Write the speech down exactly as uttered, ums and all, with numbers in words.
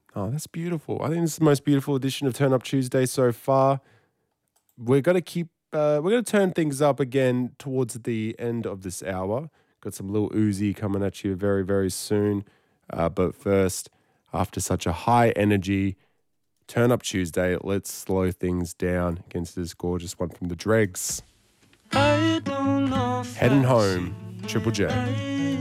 Oh, that's beautiful. I think this is the most beautiful edition of Turn Up Tuesday so far. We're going to keep, uh, we're going to turn things up again towards the end of this hour. Got some Lil Uzi coming at you very, very soon. Uh, but first, after such a high energy Turn Up Tuesday, let's slow things down against this gorgeous one from the Dregs. I don't know if Heading home, Triple J.